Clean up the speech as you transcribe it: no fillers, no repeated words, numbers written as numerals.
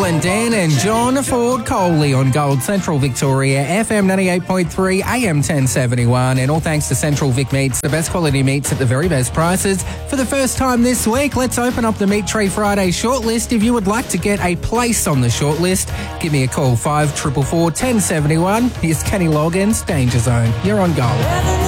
Dylan Dan and John Ford Coley on Gold Central Victoria, FM 98.3, AM 1071, and all thanks to Central Vic Meats, the best quality meats at the very best prices. For the first time this week, let's open up the Meat Tree Friday shortlist. If you would like to get a place on the shortlist, give me a call, 5444 1071. Here's Kenny Loggins, Danger Zone. You're on Gold.